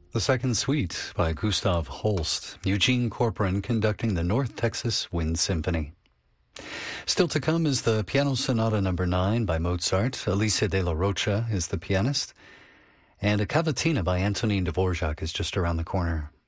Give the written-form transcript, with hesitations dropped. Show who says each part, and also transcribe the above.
Speaker 1: The Second Suite by Gustav Holst, Eugene Corcoran conducting the North Texas Wind Symphony. Still to come is the Piano Sonata No. 9 by Mozart. Alicia de la Rocha is the pianist. And a cavatina by Antonin Dvorak is just around the corner.